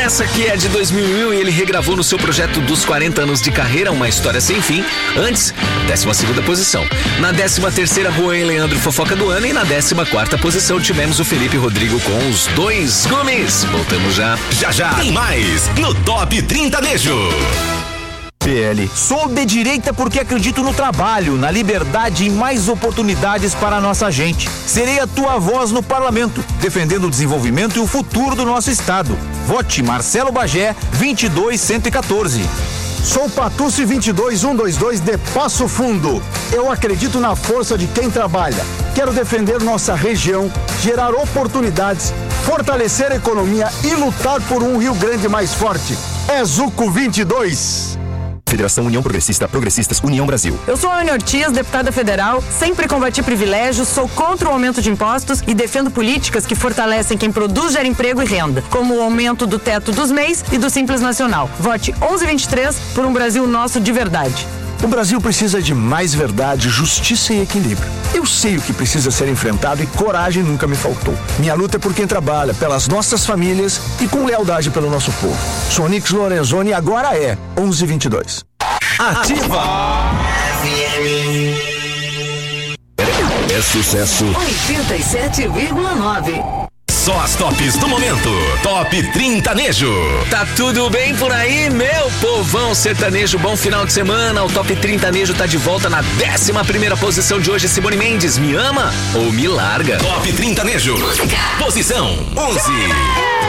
Essa aqui é de 2001 e ele regravou no seu projeto dos 40 anos de carreira, Uma História Sem Fim. Antes, 12ª posição. Na 13ª, Juan e Leandro, Fofoca do Ano. E na 14ª posição tivemos o Felipe Rodrigo com Os Dois Gumes. Voltamos já. Já tem mais no Top 30 Nejo. PL. Sou de direita porque acredito no trabalho, na liberdade e mais oportunidades para a nossa gente. Serei a tua voz no parlamento, defendendo o desenvolvimento e o futuro do nosso estado. Vote Marcelo Bagé, 22114. Sou Patucci 22122 de Passo Fundo. Eu acredito na força de quem trabalha. Quero defender nossa região, gerar oportunidades, fortalecer a economia e lutar por um Rio Grande mais forte. É Zuco 22. Federação União Progressista, Progressistas, União Brasil. Eu sou a Ana Ortiz, deputada federal, sempre combati privilégios, sou contra o aumento de impostos e defendo políticas que fortalecem quem produz, gera emprego e renda, como o aumento do teto dos MEIs e do Simples Nacional. Vote 1123 por um Brasil nosso de verdade. O Brasil precisa de mais verdade, justiça e equilíbrio. Eu sei o que precisa ser enfrentado e coragem nunca me faltou. Minha luta é por quem trabalha, pelas nossas famílias e com lealdade pelo nosso povo. Sou Nix Lorenzoni e agora é 1122. Ativa! É sucesso. 87,9. Só as tops do momento. Top 30 Nejo. Tá tudo bem por aí, meu povão sertanejo? Bom final de semana. O Top 30 Nejo tá de volta na 11ª posição de hoje. Simone Mendes, Me Ama ou Me Larga? Top 30 Nejo. Posição 11.